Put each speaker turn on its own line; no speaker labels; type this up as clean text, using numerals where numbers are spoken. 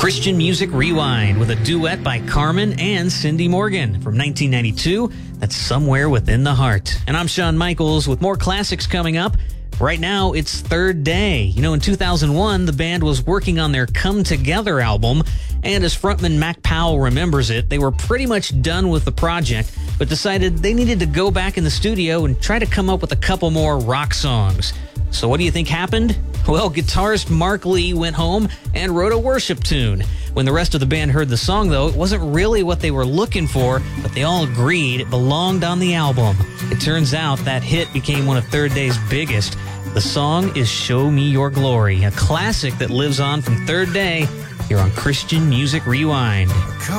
Christian Music Rewind with a duet by Carmen and Cindy Morgan from 1992. That's Somewhere Within the Heart. And I'm Shawn Michaels with more classics coming up. Right now, it's Third Day. You know, in 2001, the band was working on their Come Together album, and as frontman Mac Powell remembers it, they were pretty much done with the project, but decided they needed to go back in the studio and try to come up with a couple more rock songs. So what do you think happened? Well, guitarist Mark Lee went home and wrote a worship tune. When the rest of the band heard the song, though, it wasn't really what they were looking for, but they all agreed it belonged on the album. It turns out that hit became one of Third Day's biggest. The song is Show Me Your Glory, a classic that lives on from Third Day here on Christian Music Rewind.